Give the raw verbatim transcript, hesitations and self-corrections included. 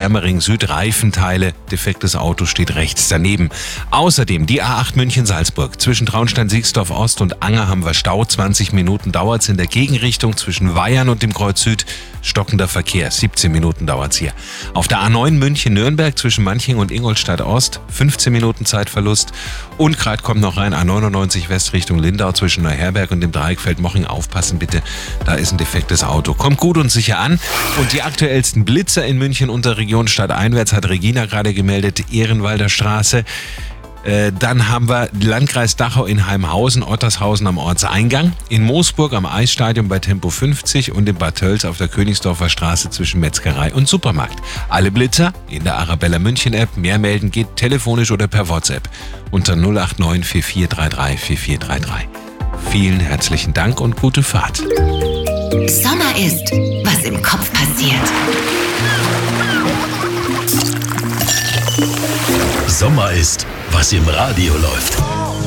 Germering Süd, Reifenteile. Defektes Auto steht rechts daneben. Außerdem die A acht München-Salzburg. Zwischen Traunstein-Siegsdorf Ost und Anger haben wir Stau. zwanzig Minuten dauert es in der Gegenrichtung zwischen Weyern und dem Kreuz Süd. Stockender Verkehr. siebzehn Minuten dauert es hier. Auf der A neun München-Nürnberg zwischen Manching und Ingolstadt Ost. fünfzehn Minuten Zeitverlust. Und gerade kommt noch rein A neunundneunzig West Richtung Lindau zwischen Neuherberg und dem Dreieck Feldmoching. Aufpassen bitte, da ist ein defektes Auto. Kommt gut und sicher an. Und die aktuellsten Blitzer in München unter Region stadteinwärts hat Regina gerade gemeldet. Ehrenwalder Straße. Äh, dann haben wir Landkreis Dachau in Heimhausen, Ottershausen am Ortseingang, in Moosburg am Eisstadion bei Tempo fünfzig und in Bad Tölz auf der Königsdorfer Straße zwischen Metzgerei und Supermarkt. Alle Blitzer in der Arabella München App. Mehr melden geht telefonisch oder per WhatsApp unter null acht neun vier vier drei drei vier vier drei drei. Vielen herzlichen Dank und gute Fahrt. Sommer ist, was im Kopf passiert. Sommer ist, was im Radio läuft.